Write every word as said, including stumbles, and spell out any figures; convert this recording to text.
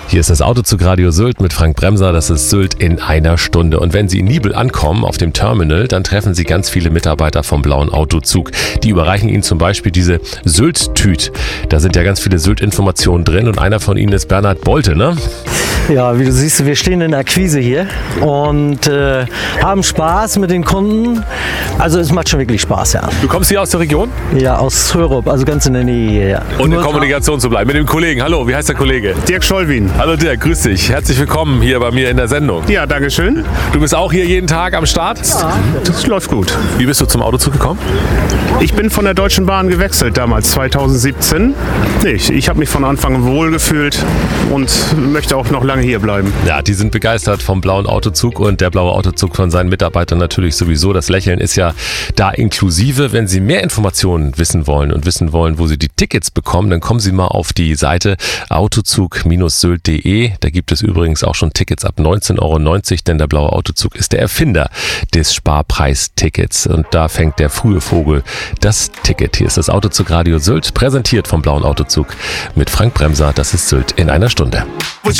Hier ist das Autozug Radio Sylt mit Frank Bremser. Das ist Sylt in einer Stunde. Und wenn Sie in Nibel ankommen, auf dem Terminal, dann treffen Sie ganz viele Mitarbeiter vom Blauen Autozug. Die überreichen Ihnen zum Beispiel diese Sylt-Tüt. Da sind ja ganz viele Sylt-Informationen drin und einer von Ihnen ist Bernhard Bolte, ne? Ja, wie du siehst, wir stehen in der Akquise hier und äh, haben Spaß mit den Kunden. Also es macht schon wirklich Spaß, ja. Du kommst hier aus der Region? Ja, aus Hörup, also ganz in der Nähe hier, ja. Und in Kommunikation zu bleiben mit dem Kollegen. Hallo, wie heißt der Kollege? Dirk Schollwin. Hallo Dirk, grüß dich. Herzlich willkommen hier bei mir in der Sendung. Ja, danke schön. Du bist auch hier jeden Tag am Start? Ja, das läuft gut. Wie bist du zum Autozug gekommen? Ich bin von der Deutschen Bahn gewechselt, damals zweitausendsiebzehn. Nee, ich ich habe mich von Anfang an wohl gefühlt und möchte auch noch lange hier bleiben. Ja, die sind begeistert vom Blauen Autozug und der Blaue Autozug von seinen Mitarbeitern natürlich sowieso. Das Lächeln ist ja da inklusive. Wenn Sie mehr Informationen wissen wollen und wissen wollen, wo Sie die Tickets bekommen, dann kommen Sie mal auf die Seite autozug Bindestrich sylt Punkt de. Da gibt es übrigens auch schon Tickets ab neunzehn Euro neunzig, denn der Blaue Autozug ist der Erfinder des Sparpreistickets. Und da fängt der frühe Vogel das Ticket. Hier ist das Autozug Radio Sylt, präsentiert vom Blauen Autozug mit Frank Bremser. Das ist Sylt in einer Stunde.